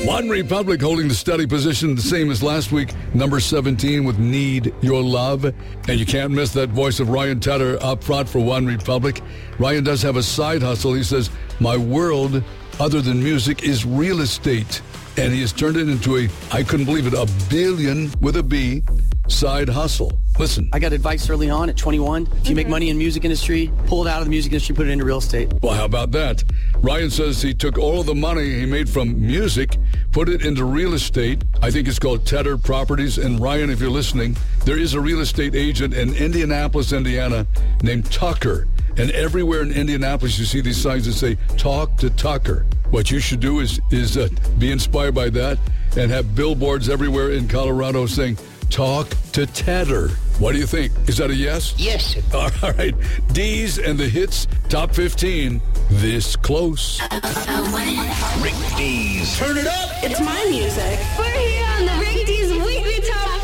One Republic holding the steady position, the same as last week. Number 17 with Need Your Love. And you can't miss that voice of Ryan Tedder up front for One Republic. Ryan does have a side hustle. He says, my world, other than music, is real estate. And he has turned it into I couldn't believe it, $1 billion with a B side hustle. Listen. I got advice early on at 21. If you make money in the music industry, pull it out of the music industry, put it into real estate. Well, how about that? Ryan says he took all of the money he made from music, put it into real estate. I think it's called Tedder Properties. And Ryan, if you're listening, there is a real estate agent in Indianapolis, Indiana, named Tucker. And everywhere in Indianapolis, you see these signs that say, talk to Tucker. What you should do is be inspired by that and have billboards everywhere in Colorado saying, talk to Tedder. What do you think? Is that a yes? Yes. All right. D's and the hits, top 15, this close. Rick D's. Turn it up. It's my music. We're here on the Rick D's Weekly Top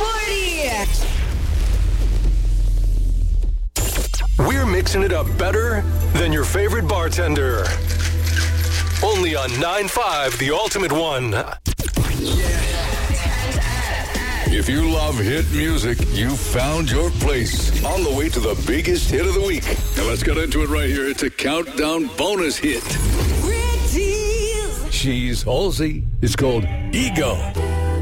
40. We're mixing it up better than your favorite bartender. Only on 9.5, the ultimate one. If you love hit music, you found your place. On the way to the biggest hit of the week. Now let's get into it right here. It's a countdown bonus hit. Rick D's. She's Halsey. It's called Ego.